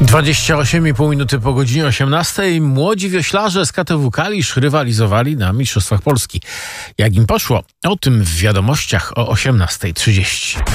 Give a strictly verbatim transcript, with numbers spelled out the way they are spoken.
dwadzieścia osiem i pół minuty po godzinie osiemnastej. Młodzi wioślarze z K T W Kalisz rywalizowali na Mistrzostwach Polski. Jak im poszło? O tym w wiadomościach o osiemnasta trzydzieści.